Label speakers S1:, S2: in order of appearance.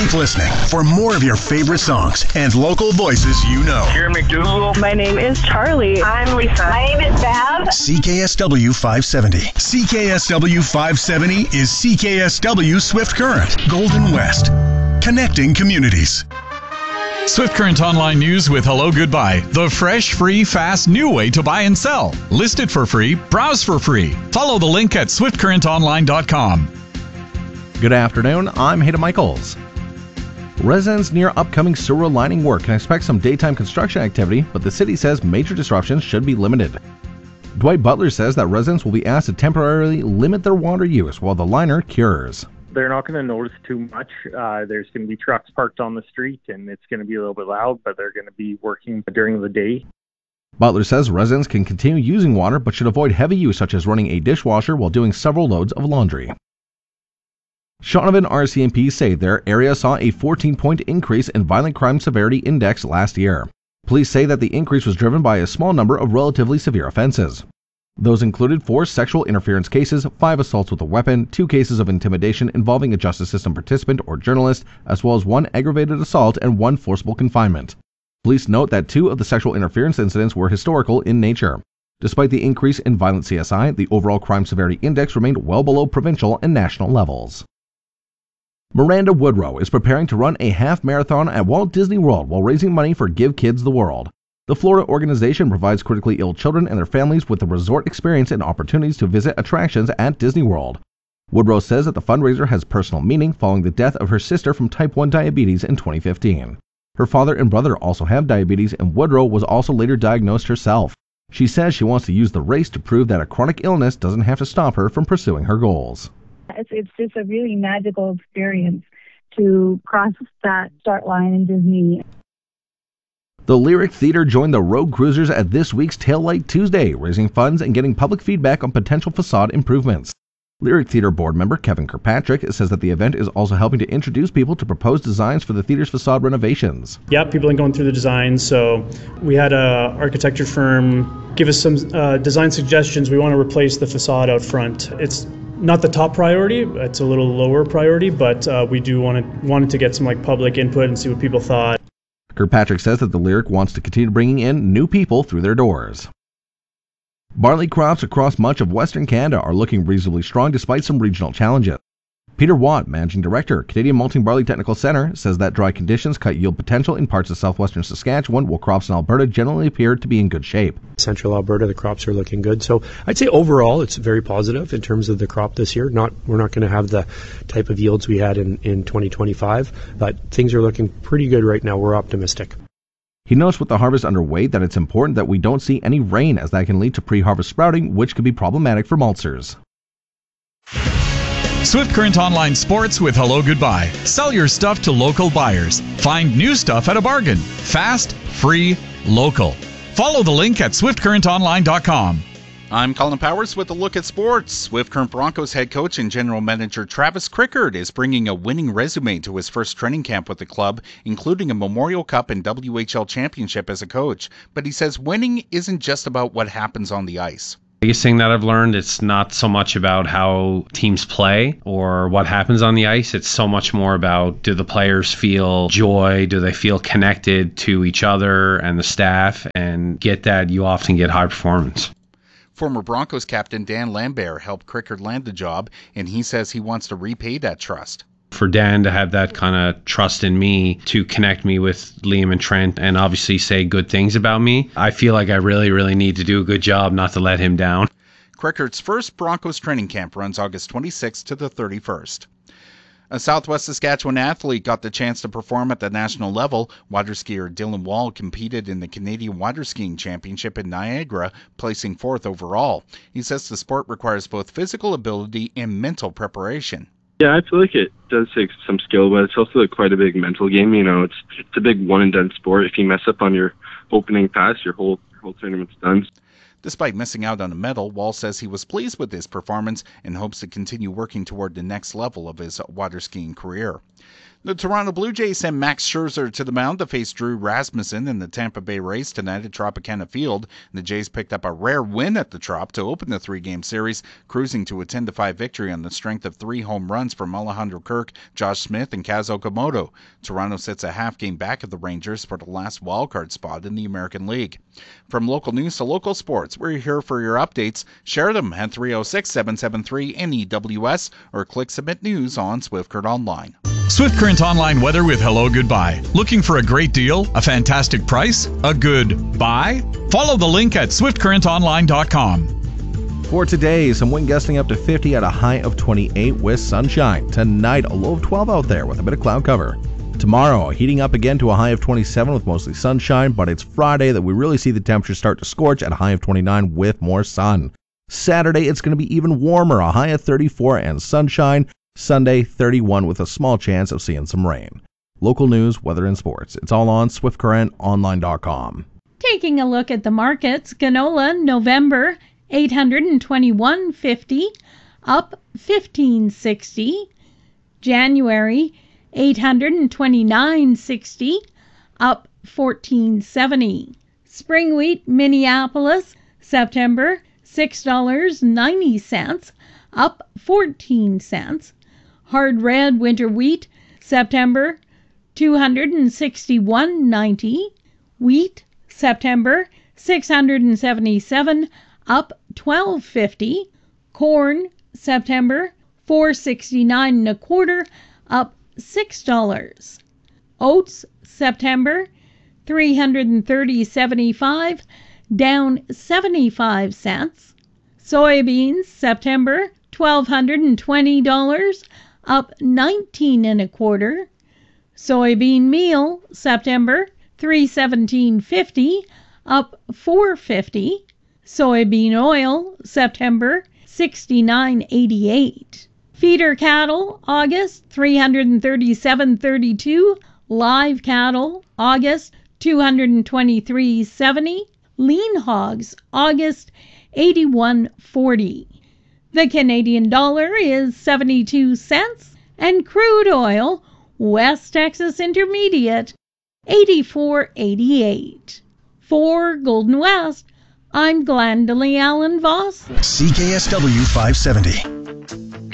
S1: Keep listening for more of your favorite songs and local voices you know.
S2: Karen McDougal.
S3: My name is Charlie.
S4: I'm Lisa. My name is Bev.
S1: CKSW 570. CKSW 570 is CKSW Swift Current, Golden West. Connecting communities.
S5: Swift Current Online News with Hello Goodbye, the fresh, free, fast, new way to buy and sell. List it for free, browse for free. Follow the link at swiftcurrentonline.com.
S6: Good afternoon, I'm Hayden Michaels. Residents near upcoming sewer lining work can expect some daytime construction activity, but the city says major disruptions should be limited. Dwight Butler says that residents will be asked to temporarily limit their water use while the liner cures.
S7: They're not going to notice too much. There's going to be trucks parked on the street, and it's going to be a little bit loud, but they're going to be working during the day.
S6: Butler says residents can continue using water, but should avoid heavy use such as running a dishwasher while doing several loads of laundry. Shaunavon RCMP say their area saw a 14-point increase in violent crime severity index last year. Police say that the increase was driven by a small number of relatively severe offenses. Those included 4 sexual interference cases, 5 assaults with a weapon, 2 cases of intimidation involving a justice system participant or journalist, as well as 1 aggravated assault and 1 forcible confinement. Police note that 2 of the sexual interference incidents were historical in nature. Despite the increase in violent CSI, the overall crime severity index remained well below provincial and national levels. Miranda Woodrow is preparing to run a half marathon at Walt Disney World while raising money for Give Kids the World. The Florida organization provides critically ill children and their families with the resort experience and opportunities to visit attractions at Disney World. Woodrow says that the fundraiser has personal meaning following the death of her sister from type 1 diabetes in 2015. Her father and brother also have diabetes, and Woodrow was also later diagnosed herself. She says she wants to use the race to prove that a chronic illness doesn't have to stop her from pursuing her goals.
S8: It's just a really magical experience to cross that start line in Disney.
S6: The Lyric Theater joined the Road Cruisers at this week's Taillight Tuesday, raising funds and getting public feedback on potential facade improvements. Lyric Theater board member Kevin Kirkpatrick says that the event is also helping to introduce people to proposed designs for the theater's facade renovations.
S9: Yeah, people are going through the designs. So we had an architecture firm give us some design suggestions. We want to replace the facade out front. It's not the top priority. It's a little lower priority, but we do wanted to get some public input and see what people thought.
S6: Kirkpatrick says that the Lyric wants to continue bringing in new people through their doors. Barley crops across much of Western Canada are looking reasonably strong despite some regional challenges. Peter Watt, Managing Director, Canadian Malting Barley Technical Centre, says that dry conditions cut yield potential in parts of southwestern Saskatchewan, while crops in Alberta generally appear to be in good shape.
S10: Central Alberta, the crops are looking good. So I'd say overall it's very positive in terms of the crop this year. We're not going to have the type of yields we had in 2025, but things are looking pretty good right now. We're optimistic.
S6: He notes with the harvest underway that it's important that we don't see any rain, as that can lead to pre-harvest sprouting, which could be problematic for maltsers.
S5: Swift Current Online Sports with Hello Goodbye. Sell your stuff to local buyers. Find new stuff at a bargain. Fast, free, local. Follow the link at swiftcurrentonline.com.
S11: I'm Colin Powers with a look at sports. Swift Current Broncos head coach and general manager Travis Crickard is bringing a winning resume to his first training camp with the club, including a Memorial Cup and WHL championship as a coach. But he says winning isn't just about what happens on the ice.
S12: Biggest thing that I've learned, it's not so much about how teams play or what happens on the ice. It's so much more about, do the players feel joy? Do they feel connected to each other and the staff? And get that, you often get high performance.
S11: Former Broncos captain Dan Lambert helped Crickard land the job, and he says he wants to repay that trust.
S12: For Dan to have that kind of trust in me, to connect me with Liam and Trent, and obviously say good things about me, I feel like I really, really need to do a good job not to let him down.
S11: Crickard's first Broncos training camp runs August 26th to the 31st. A Southwest Saskatchewan athlete got the chance to perform at the national level. Water skier Dylan Wall competed in the Canadian Water Skiing Championship in Niagara, placing 4th overall. He says the sport requires both physical ability and mental preparation.
S13: Yeah, I feel like it does take some skill, but it's also quite a big mental game. You know, it's a big one-and-done sport. If you mess up on your opening pass, your whole tournament's done.
S11: Despite missing out on a medal, Wall says he was pleased with his performance and hopes to continue working toward the next level of his water skiing career. The Toronto Blue Jays send Max Scherzer to the mound to face Drew Rasmussen in the Tampa Bay Rays tonight at Tropicana Field. The Jays picked up a rare win at the Trop to open the three-game series, cruising to a 10-5 victory on the strength of 3 home runs from Alejandro Kirk, Josh Smith, and Kaz Okamoto. Toronto sits a half game back of the Rangers for the last wildcard spot in the American League. From local news to local sports, we're here for your updates. Share them at 306-773-NEWS or click Submit News on Swift Current Online.
S5: Swift Current Online weather with Hello Goodbye. Looking for a great deal, a fantastic price, a good buy? Follow the link at swiftcurrentonline.com.
S6: For today, some wind gusting up to 50 at a high of 28 with sunshine. Tonight, a low of 12 out there with a bit of cloud cover. Tomorrow, heating up again to a high of 27 with mostly sunshine, but it's Friday that we really see the temperatures start to scorch at a high of 29 with more sun. Saturday, it's going to be even warmer, a high of 34 and sunshine. Sunday, 31 with a small chance of seeing some rain. Local news, weather, and sports. It's all on SwiftCurrentOnline.com.
S2: Taking a look at the markets, canola, November, $821.50, up $15.60. January, $829.60, up $14.70. Spring wheat, Minneapolis, September, $6.90, up 14 cents. Hard red winter wheat, September, $261.90. Wheat, September, $677, up $12.50. Corn, September, $469.25, up $6. Oats, September, $330.75, down 75 cents. Soybeans, September, $1,220, up 19.25. Soybean meal, September, $317.50, up $4.50. Soybean oil, September, $69.88. Feeder cattle, August, $337.32. Live cattle, August, $223.70. Lean hogs, August, $81.40. The Canadian dollar is 72 cents, and crude oil, West Texas Intermediate, 84.88. For Golden West, I'm Glendalee Allen Voss.
S1: CKSW 570.